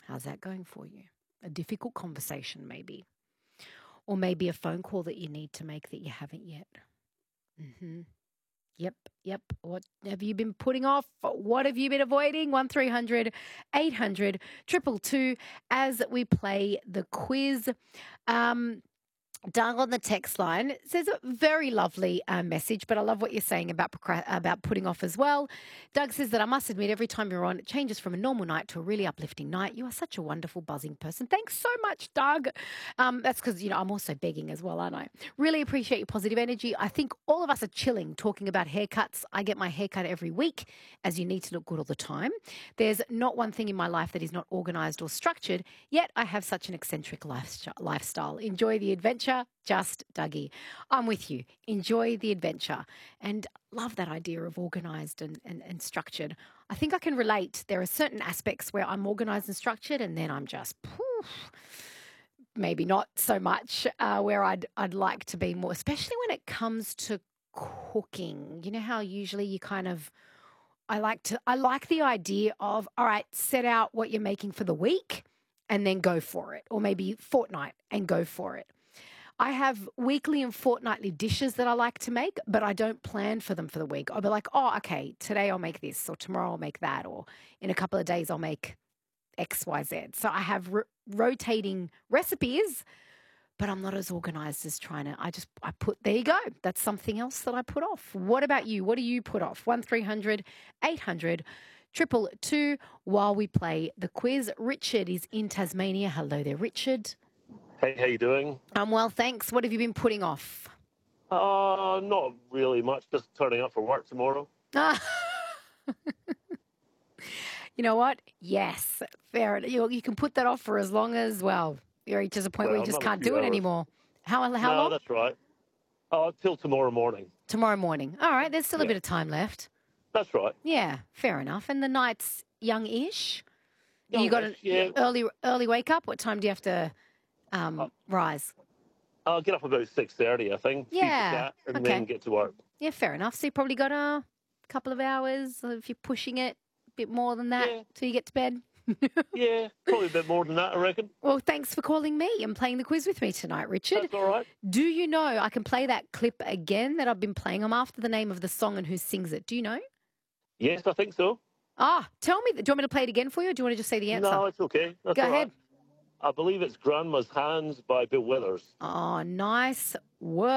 How's that going for you? A difficult conversation, maybe. Or maybe a phone call that you need to make that you haven't yet. hmm Yep, yep. What have you been putting off? What have you been avoiding? 1300 800 222 as we play the quiz. Um, Doug on the text line says a very lovely message, but I love what you're saying about putting off as well. Doug says that I must admit, every time you're on, it changes from a normal night to a really uplifting night. You are such a wonderful, buzzing person. Thanks so much, Doug. That's because, I'm also begging as well, aren't I? Really appreciate your positive energy. I think all of us are chilling talking about haircuts. I get my haircut every week, as you need to look good all the time. There's not one thing in my life that is not organized or structured, yet I have such an eccentric lifestyle. Enjoy the adventure. Just Dougie. I'm with you. Enjoy the adventure and love that idea of organised and structured. I think I can relate. There are certain aspects where I'm organised and structured and then I'm just maybe not so much where I'd like to be more, especially when it comes to cooking. You know how usually you I like the idea of, all right, set out what you're making for the week and then go for it, or maybe fortnight and go for it. I have weekly and fortnightly dishes that I like to make, but I don't plan for them for the week. I'll be like, oh, okay, today I'll make this, or tomorrow I'll make that, or in a couple of days I'll make X, Y, Z. So I have rotating recipes, but I'm not as organized as there you go. That's something else that I put off. What about you? What do you put off? 1300 800 222 while we play the quiz. Richard is in Tasmania. Hello there, Richard. Hey, how you doing? I'm well, thanks. What have you been putting off? Not really much. Just turning up for work tomorrow. You know what? Yes, fair. You can put that off for as long as, you reach a point where you just can't do it anymore. How long? No, that's right. Till tomorrow morning. Tomorrow morning. All right, there's still a bit of time left. That's right. Yeah, fair enough. And the night's young-ish? You got an early wake up? What time do you have to rise? I'll get up about 6:30, I think. Yeah. And then get to work. Yeah, fair enough. So you probably got a couple of hours if you're pushing it, a bit more than that till you get to bed. Yeah, probably a bit more than that, I reckon. Well, thanks for calling me and playing the quiz with me tonight, Richard. That's all right. Do you know I can play that clip again that I've been playing? I'm after the name of the song and who sings it. Do you know? Yes, I think so. Tell me. Do you want me to play it again for you, or do you want to just say the answer? No, it's okay. That's Go ahead. Right. I believe it's Grandma's Hands by Bill Withers. Oh, nice work.